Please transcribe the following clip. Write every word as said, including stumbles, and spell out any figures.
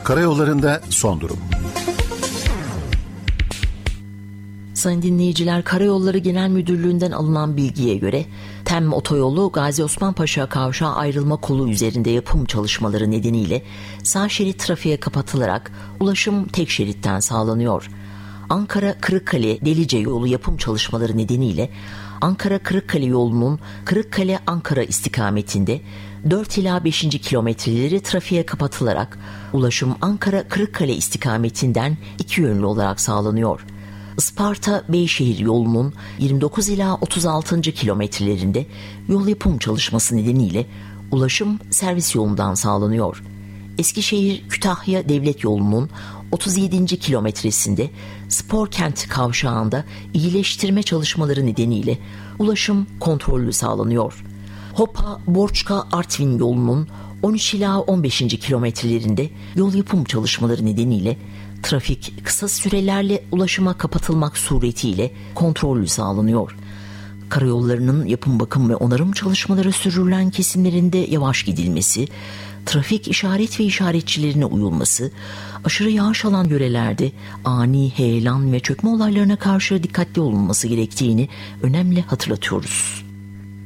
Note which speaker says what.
Speaker 1: Karayollarında son durum.
Speaker 2: Sayın dinleyiciler, Karayolları Genel Müdürlüğü'nden alınan bilgiye göre Tem Otoyolu Gazi Osman Paşa Kavşağı ayrılma kolu üzerinde yapım çalışmaları nedeniyle sağ şerit trafiğe kapatılarak ulaşım tek şeritten sağlanıyor. Ankara-Kırıkkale Delice yolu yapım çalışmaları nedeniyle Ankara-Kırıkkale yolunun Kırıkkale-Ankara istikametinde dört ila beşinci kilometreleri trafiğe kapatılarak ulaşım Ankara-Kırıkkale istikametinden iki yönlü olarak sağlanıyor. Isparta-Beyşehir yolunun yirmi dokuz ila otuz altıncı kilometrelerinde yol yapım çalışması nedeniyle ulaşım servis yolundan sağlanıyor. Eskişehir-Kütahya Devlet yolunun otuz yedinci kilometresinde Sporkent kavşağında iyileştirme çalışmaları nedeniyle ulaşım kontrollü sağlanıyor. Hopa-Borçka-Artvin yolunun on üç ila on beşinci kilometrelerinde yol yapım çalışmaları nedeniyle trafik kısa sürelerle ulaşıma kapatılmak suretiyle kontrollü sağlanıyor. Karayollarının yapım, bakım ve onarım çalışmaları sürdürülen kesimlerinde yavaş gidilmesi, trafik işaret ve işaretçilerine uyulması, aşırı yağış alan yörelerde ani heyelan ve çökme olaylarına karşı dikkatli olunması gerektiğini önemli hatırlatıyoruz.